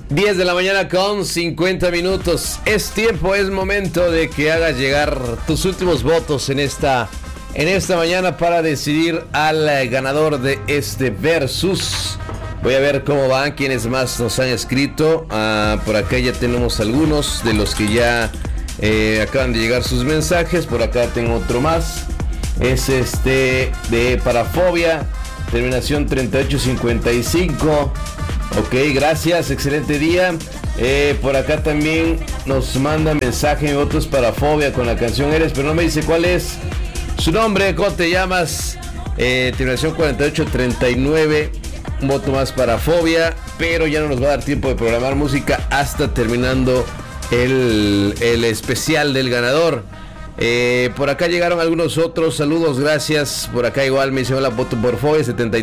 10 de la mañana con 50 minutos. Es tiempo, es momento de que hagas llegar tus últimos votos en esta mañana para decidir al ganador de este versus. Voy a ver cómo van, quienes más nos han escrito. Por acá ya tenemos algunos de los que ya acaban de llegar sus mensajes. Por acá tengo otro más. Es de Parafobia, terminación 3855. Ok, gracias, excelente día. Por acá también nos manda mensaje, mi voto es Parafobia con la canción Eres, pero no me dice cuál es su nombre, ¿cómo te llamas? Terminación 4839, un voto más Parafobia, pero ya no nos va a dar tiempo de programar música hasta terminando el especial del ganador. Por acá llegaron algunos otros saludos, gracias. Por acá igual me hicieron la voto por Fobia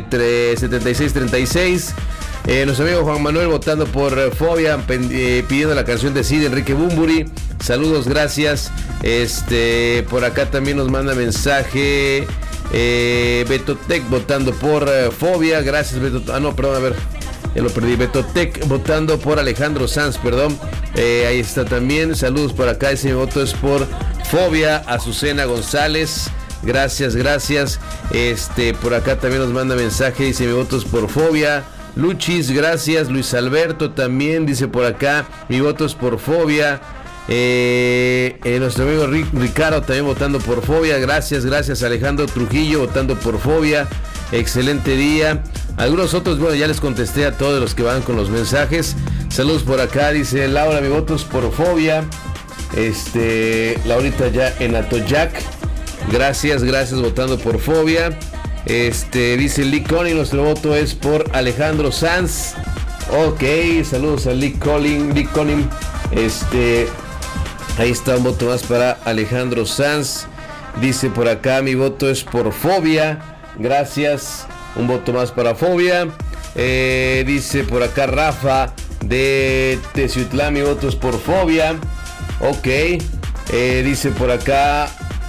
7636. Nuestro amigo Juan Manuel votando por Fobia, pidiendo la canción de Sid, Enrique Bunbury. Saludos, gracias. Por acá también nos manda mensaje Betotec votando por Fobia. Gracias, Betotec. Perdón, a ver, ya lo perdí. Betotec votando por Alejandro Sanz, perdón. Ahí está también. Saludos por acá. Ese voto es por Fobia. Azucena González. Gracias. Por acá también nos manda mensaje. Dice: mi voto es por Fobia. Luchis, gracias. Luis Alberto también dice por acá: mi voto es por Fobia. Nuestro amigo Ricardo también votando por Fobia. Gracias. Alejandro Trujillo votando por Fobia. Excelente día. Algunos otros, bueno, ya les contesté a todos los que van con los mensajes. Saludos por acá, dice Laura: mi voto es por Fobia. Laurita ya en Atoyac. Gracias, votando por Fobia. Dice Lee Conning: nuestro voto es por Alejandro Sanz. Ok, saludos a Lee Conning. Ahí está un voto más para Alejandro Sanz. Dice por acá: mi voto es por Fobia. Gracias, un voto más para Fobia. Dice por acá Rafa de Teciutlán: mi voto es por Fobia. Ok, dice por acá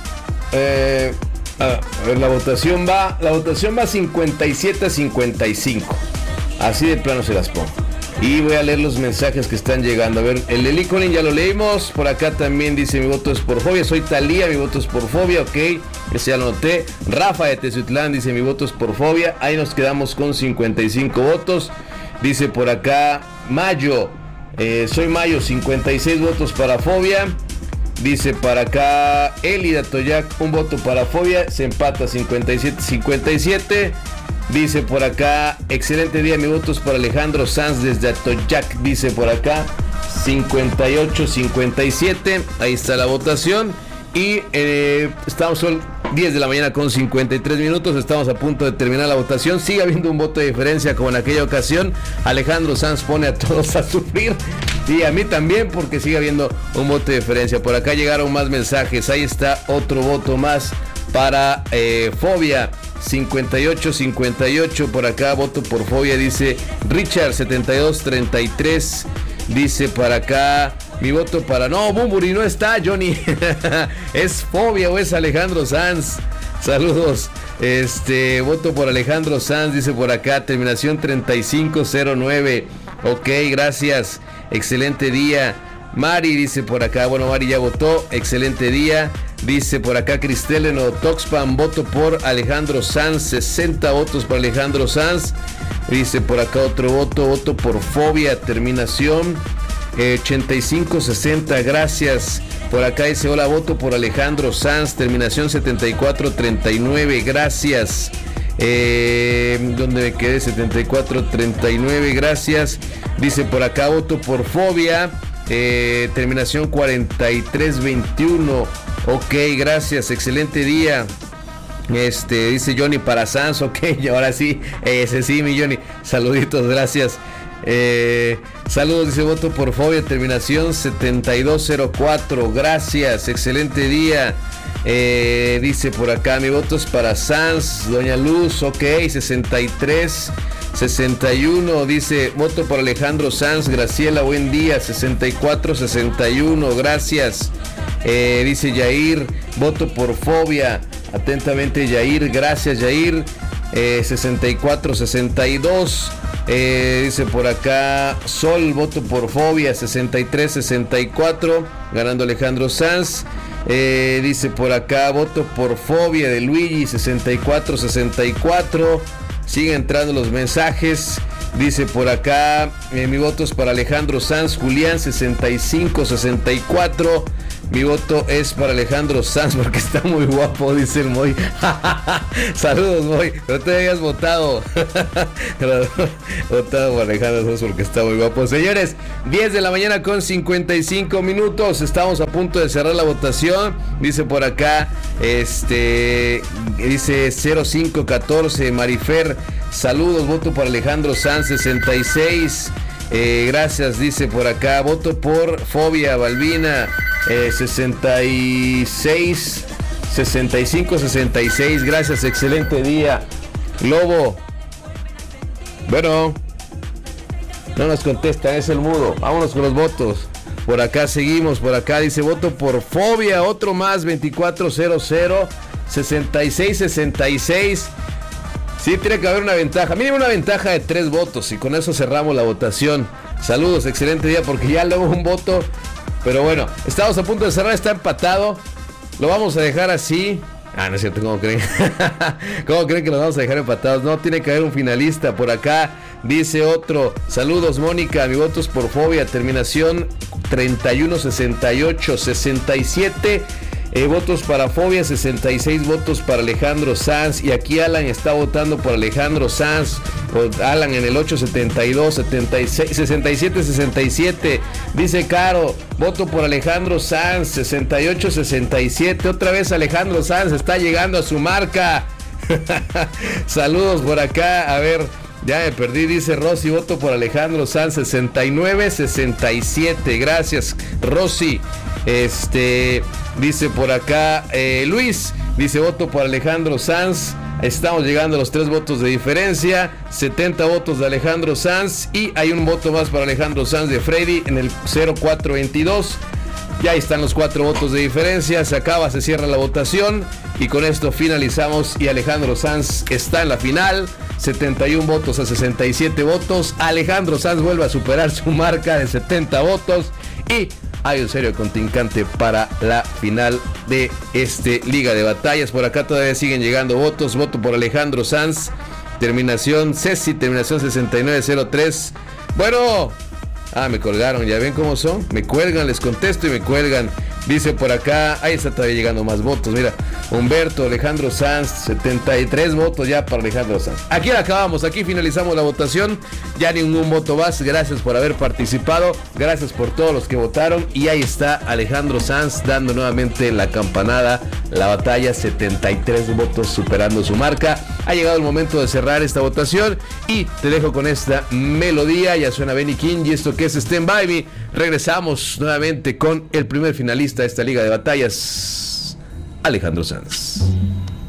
a ver, la votación va 57-55. Así de plano se las pongo. Y voy a leer los mensajes que están llegando. A ver, el de Lee Conning ya lo leímos. Por acá también dice: mi voto es por Fobia. Soy Talía, mi voto es por Fobia. Ok, ese ya lo noté. Rafa de Teciutlán dice: mi voto es por Fobia. Ahí nos quedamos con 55 votos. Dice por acá Mayo: soy Mayo, 56 votos para Fobia. Dice para acá Eli de Atoyac: un voto para Fobia. Se empata 57-57. Dice por acá: excelente día, mi voto es para Alejandro Sanz desde Atoyac. Dice por acá 58-57. Ahí está la votación. Y son 10 de la mañana con 53 minutos. Estamos a punto de terminar la votación. Sigue habiendo un voto de diferencia como en aquella ocasión. Alejandro Sanz pone a todos a sufrir. Y a mí también, porque sigue habiendo un voto de diferencia. Por acá llegaron más mensajes. Ahí está otro voto más para Fobia. 58-58. Por acá voto por Fobia. Dice Richard 72-33. Dice para acá: mi voto para... No, Bunbury no está, Johnny. ¿Es Fobia o es Alejandro Sanz? Saludos. Voto por Alejandro Sanz, dice por acá, terminación 3509. Ok, gracias. Excelente día. Mari dice por acá, bueno, Mari ya votó. Excelente día. Dice por acá Cristel en Otoxpan: voto por Alejandro Sanz. 60 votos para Alejandro Sanz. Dice por acá otro voto por Fobia, terminación 8560. Gracias. Por acá dice: hola, voto por Alejandro Sanz, terminación 7439. Gracias. ¿Dónde me quedé? 7439. Gracias. Dice por acá: voto por Fobia, terminación 4321. Ok, gracias. Excelente día. Dice Johnny para Sanz. Ok, ahora sí, ese sí, mi Johnny. Saluditos, gracias. Saludos, dice: voto por Fobia, terminación 7204. Gracias, excelente día. Dice por acá: mi voto es para Sanz, Doña Luz. Ok, 63-61. Dice: voto por Alejandro Sanz, Graciela, buen día. 64-61. Gracias. Dice Yair: voto por Fobia. Atentamente, Yair. Gracias, Yair. 64-62. Dice por acá Sol, voto por Fobia, 63-64, ganando Alejandro Sanz. Dice por acá, voto por Fobia de Luigi, 64-64. Siguen entrando los mensajes. Dice por acá, mi voto es para Alejandro Sanz. Julián, 65-64. Mi voto es para Alejandro Sanz porque está muy guapo, dice el Moy. Saludos, Moy. No te habías votado. Votado por Alejandro Sanz porque está muy guapo. Señores, 10 de la mañana con 55 minutos. Estamos a punto de cerrar la votación. Dice por acá, dice 0514, Marifer. Saludos, voto por Alejandro Sanz, 66. Gracias, dice por acá. Voto por Fobia, Balbina. 65-66. Gracias, excelente día. Lobo. Bueno, no nos contesta, es el mudo. Vámonos con los votos. Por acá seguimos, por acá dice voto por Fobia, otro más, 2400, 66-66. Sí, tiene que haber una ventaja, mínimo una ventaja de 3 votos y con eso cerramos la votación. Saludos, excelente día, porque ya luego un voto. Pero bueno, estamos a punto de cerrar, está empatado. Lo vamos a dejar así. No es cierto, ¿cómo creen? ¿Cómo creen que lo vamos a dejar empatados? No, tiene que haber un finalista. Por acá dice otro. Saludos, Mónica, mi voto es por Fobia. Terminación 31-68-67. Votos para Fobia, 66 votos para Alejandro Sanz. Y aquí Alan está votando por Alejandro Sanz. Alan en el 872, 67-67. Dice Caro, voto por Alejandro Sanz, 68-67. Otra vez Alejandro Sanz está llegando a su marca. Saludos por acá. A ver, ya me perdí. Dice Rosy, voto por Alejandro Sanz, 69-67. Gracias, Rosy. Dice por acá Luis, dice voto por Alejandro Sanz. Estamos llegando a los 3 votos de diferencia. 70 votos de Alejandro Sanz. Y hay un voto más para Alejandro Sanz de Freddy en el 0422. Ya están los 4 votos de diferencia. Se acaba, se cierra la votación. Y con esto finalizamos. Y Alejandro Sanz está en la final. 71 votos a 67 votos. Alejandro Sanz vuelve a superar su marca de 70 votos. Y hay un serio contrincante para la final de Liga de Batallas. Por acá todavía siguen llegando votos. Voto por Alejandro Sanz. Terminación Ceci, terminación 6903. Bueno. Me colgaron, ya ven cómo son. Me cuelgan, les contesto y me cuelgan. Dice por acá, ahí está todavía llegando más votos. Mira, Humberto, Alejandro Sanz, 73 votos ya para Alejandro Sanz. Aquí la acabamos, aquí finalizamos la votación. Ya ningún voto más. Gracias por haber participado. Gracias por todos los que votaron. Y ahí está Alejandro Sanz dando nuevamente la campanada. La batalla, 73 votos superando su marca. Ha llegado el momento de cerrar esta votación. Y te dejo con esta melodía. Ya suena Benny King y esto que es Stand By Me. Regresamos nuevamente con el primer finalista de esta Liga de Batallas, Alejandro Sanz.